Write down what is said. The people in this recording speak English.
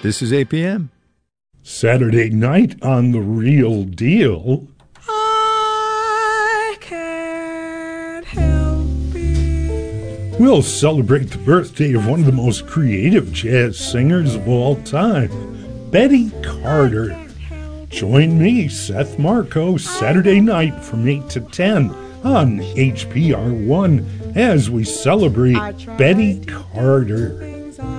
This is APM. Saturday night on The Real Deal. I can't help it. We'll celebrate the birthday of one of the most creative jazz singers of all time, Betty Carter. Join me, Seth Marco, Saturday night from 8 to 10 on HPR1 as we celebrate Betty Carter.